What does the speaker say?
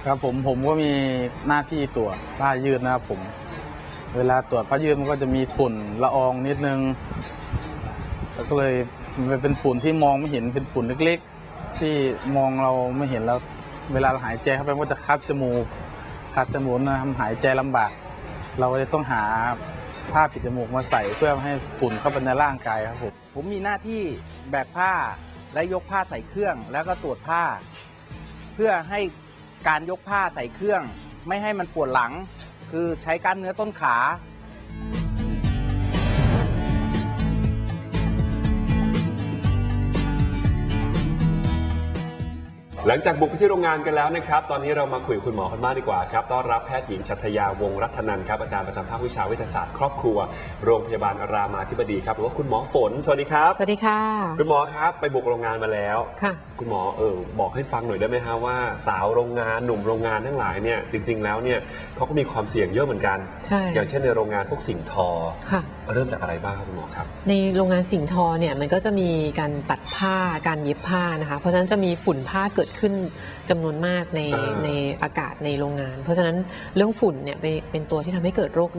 ครับผมก็มีหน้าที่ตรวจผ้ายืดนะครับผมเวลาตรวจผ้ายืดมันก็จะมีฝุ่นละอองนิดนึงแล้วก็เลยมันเป็นฝุ่นที่มองไม่เห็นเป็นฝุ่นเล็กๆที่มองเราไม่เห็นแล้วเวลาเราหายใจเข้าไปก็จะคัดจมูกนะทำหายใจลำบากเราเลยต้องหาผ้าปิดจมูกมาใส่เพื่อให้ฝุ่นเข้าไปในร่างกายครับผมมีหน้าที่แบกผ้าและยกผ้าใส่เครื่องแล้วก็ตรวจผ้าเพื่อให้การยกผ้าใส่เครื่องไม่ให้มันปวดหลังคือใช้กล้ามเนื้อต้นขาหลังจากบุกไปที่โรงงานกันแล้วนะครับตอนนี้เรามาคุยกับคุณหมอกันมากดีกว่าครับต้อนรับแพทย์หญิงชัทยาวงศ์รัตนันท์ครับอาจารย์ประจำภาควิชาวิทยาศาสตร์ครอบครัวโรงพยาบาลรามาธิบดีครับหรือว่าคุณหมอฝนสวัสดีครับสวัสดีค่ะคุณหมอครับไปบุกโรงงานมาแล้วค่ะคุณหมอบอกให้ฟังหน่อยได้ไหมฮะว่าสาวโรงงานหนุ่มโรงงานทั้งหลายเนี่ยจริงๆแล้วเนี่ยเขาก็มีความเสี่ยงเยอะเหมือนกันใช่อย่างเช่นในโรงงานพวกสิ่งทอค่ะเริ่มจากอะไรบ้างครับคุณหมอครับในโรงงานสิ่งทอเนี่ยมันก็จะมีการตัดผ้าการเย็บผ้านะคะเพราะฉะนั้นจะมีฝุ่นผ้าเกิดขึ้นจำนวนมากในอากาศในโรงงานเพราะฉะนั้นเรื่องฝุ่นเนี่ยเป็นตัวที่ทำให้เกิดโรค